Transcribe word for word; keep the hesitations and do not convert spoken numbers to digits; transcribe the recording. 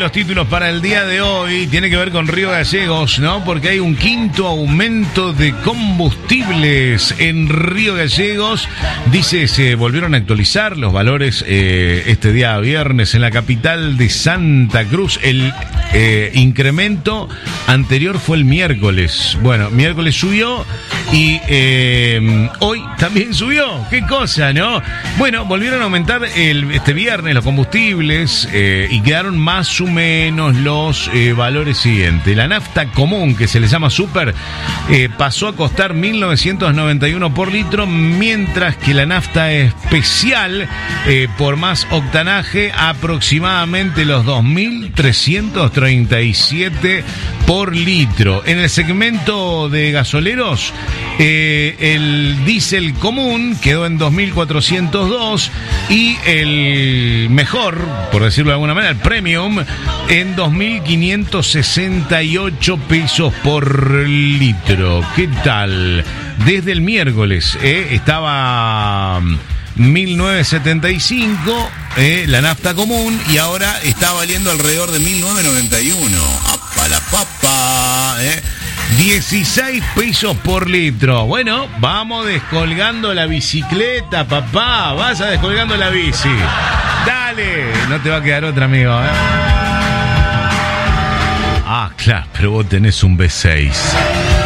los títulos para el día de hoy tiene que ver con Río Gallegos, ¿no? Porque hay un quinto aumento de combustibles en Río Gallegos. Dice, se volvieron a actualizar los valores eh, este día viernes en la capital de Santa Cruz. El eh, incremento anterior fue el miércoles. Bueno, miércoles subió y eh, hoy también subió. ¿Qué cosa, no? Bueno, volvieron a aumentar el, este viernes los combustibles eh, y quedaron más o menos los eh, valores siguientes. La nafta común, que se le llama super, eh, pasó a costar mil novecientos noventa y uno por litro, mientras que la nafta especial eh, por más octanaje aproximadamente los dos mil trescientos treinta y siete por litro. En el segmento de gasoleros, eh, el diésel común quedó en dos mil cuatrocientos dos y el mejor, por decirlo de alguna manera, el premium, en dos mil quinientos sesenta y ocho pesos por litro. ¿Qué tal? Desde el miércoles eh, estaba mil novecientos setenta y cinco eh, la nafta común y ahora está valiendo alrededor de mil novecientos noventa y uno. ¡Apa la papa! Eh. dieciséis pesos por litro. Bueno, vamos descolgando la bicicleta, papá. Vaya descolgando la bici. Dale, no te va a quedar otra, amigo, ¿eh? Ah, claro, pero vos tenés un V seis.